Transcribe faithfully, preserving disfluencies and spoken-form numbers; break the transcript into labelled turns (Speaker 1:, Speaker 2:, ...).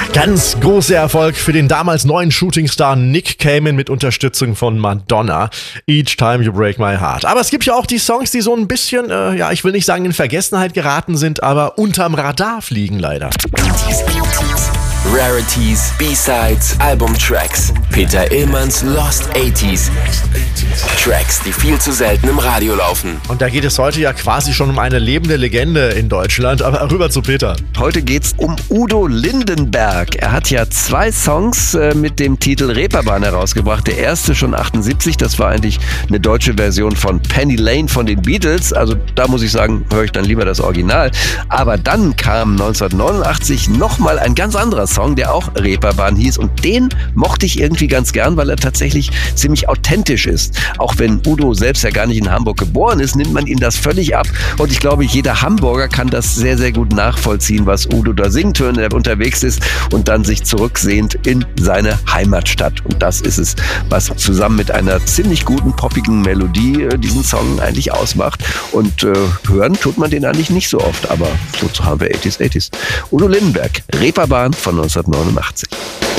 Speaker 1: Ganz großer Erfolg für den damals neuen Shootingstar Nick Cayman mit Unterstützung von Madonna. Each Time You Break My Heart. Aber es gibt ja auch die Songs, die so ein bisschen, äh, ja, ich will nicht sagen in Vergessenheit geraten sind, aber unterm Radar fliegen leider.
Speaker 2: Rarities, B-Sides, Albumtracks. Peter Illmanns Lost achtziger. Tracks, die viel zu selten im Radio laufen.
Speaker 1: Und da geht es heute ja quasi schon um eine lebende Legende in Deutschland. Aber rüber zu Peter.
Speaker 3: Heute geht's um Udo Lindenberg. Er hat ja zwei Songs äh, mit dem Titel Reeperbahn herausgebracht. Der erste schon achtundsiebzig, das war eigentlich eine deutsche Version von Penny Lane von den Beatles. Also da muss ich sagen, höre ich dann lieber das Original. Aber dann kam neunzehnhundertneunundachtzig nochmal ein ganz anderer Song, der auch Reeperbahn hieß. Und den mochte ich irgendwie ganz gern, weil er tatsächlich ziemlich authentisch ist. Auch wenn Udo selbst ja gar nicht in Hamburg geboren ist, nimmt man ihm das völlig ab. Und ich glaube, jeder Hamburger kann das sehr, sehr gut nachvollziehen, was Udo da singt, wenn er unterwegs ist und dann sich zurücksehnt in seine Heimatstadt. Und das ist es, was zusammen mit einer ziemlich guten, poppigen Melodie äh, diesen Song eigentlich ausmacht. Und äh, hören tut man den eigentlich nicht so oft, aber wozu haben wir achtziger, achtziger. Udo Lindenberg, Reeperbahn von neunzehnhundertneunundachtzig.